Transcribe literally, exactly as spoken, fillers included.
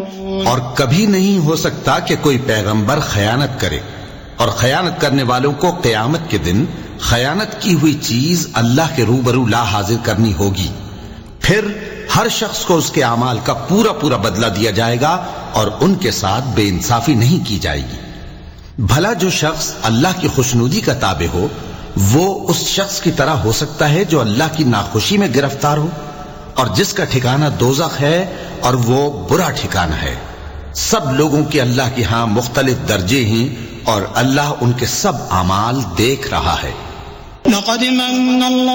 और कभी नहीं हो सकता कि कोई पैगंबर खयानत करे, और खयानत करने वालों को क़यामत के दिन खयानत की हुई चीज अल्लाह के रूबरू ला हाजिर करनी होगी। फिर हर शख्स को उसके अमाल का पूरा पूरा बदला दिया जाएगा और उनके साथ बेइंसाफी नहीं की जाएगी। भला जो शख्स अल्लाह की खुशनुदी का ताबे हो, वो उस शख्स की तरह हो सकता है जो अल्लाह की नाखुशी में गिरफ्तार हो, और जिसका ठिकाना दोज़ख है और वो बुरा ठिकाना है। सब लोगों के अल्लाह के यहां मुख्तलिफ दर्जे हैं और अल्लाह उनके सब अमाल देख रहा है।